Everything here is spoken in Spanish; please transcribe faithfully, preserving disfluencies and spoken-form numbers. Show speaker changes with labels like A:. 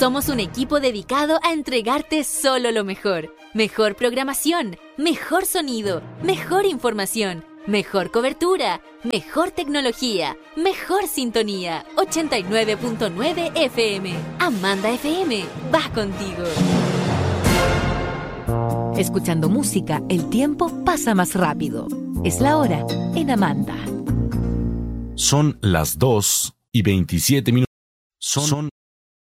A: Somos un equipo dedicado a entregarte solo lo mejor. Mejor programación, mejor sonido, mejor información, mejor cobertura, mejor tecnología, mejor sintonía. ochenta y nueve punto nueve F M. Amanda F M, va contigo.
B: Escuchando música, el tiempo pasa más rápido. Es la hora en Amanda.
C: Son las dos y veintisiete minutos. Son